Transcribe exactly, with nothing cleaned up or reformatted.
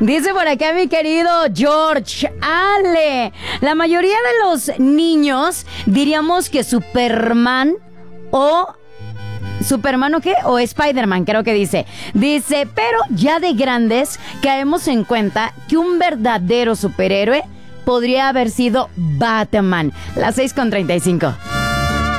Dice por acá mi querido George Ale, la mayoría de los niños diríamos que Superman o... ¿Superman o qué? O Spider-Man, creo que dice. Dice, pero ya de grandes caemos en cuenta que un verdadero superhéroe podría haber sido Batman. Las seis con treinta y cinco.